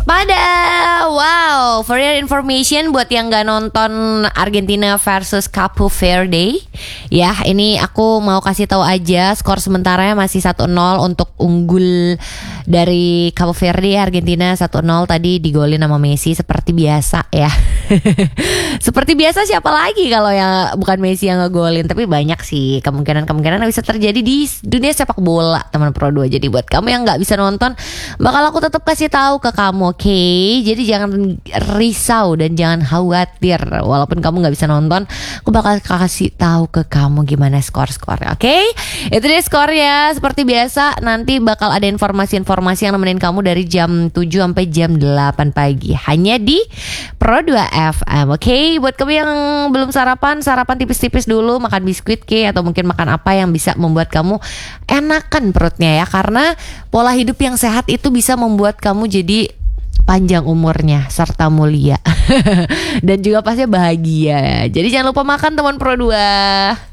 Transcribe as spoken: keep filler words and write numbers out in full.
waspada. Wow, for your information, buat yang gak nonton Argentina versus Cape Verde, ya ini aku mau kasih tahu aja skor sementaranya masih satu nol untuk unggul dari Cape Verde. Argentina satu nol tadi digolin sama Messi seperti biasa ya. Seperti biasa, siapa lagi kalau yang bukan Messi yang ngegolin. Tapi banyak sih kemungkinan-kemungkinan yang bisa terjadi di dunia sepak bola, teman Pro dua. Jadi buat kamu yang gak bisa nonton, bakal aku tetap kasih tahu ke kamu, oke? Okay? Jadi jangan risau dan jangan khawatir. Walaupun kamu gak bisa nonton, aku bakal kasih tahu ke kamu gimana skor-skornya, oke? Okay? Itu dia skornya. Seperti biasa, nanti bakal ada informasi-informasi yang nemenin kamu dari jam tujuh sampai jam delapan pagi, hanya di Pro dua F M, oke? Okay? Buat kamu yang belum sarapan, sarapan tipis-tipis dulu, makan biskuit ke, atau mungkin makan apa yang bisa membuat kamu enakan perutnya ya. Karena pola hidup yang sehat itu bisa membuat kamu jadi panjang umurnya serta mulia. Dan juga pasti bahagia. Jadi jangan lupa makan, teman Pro dua.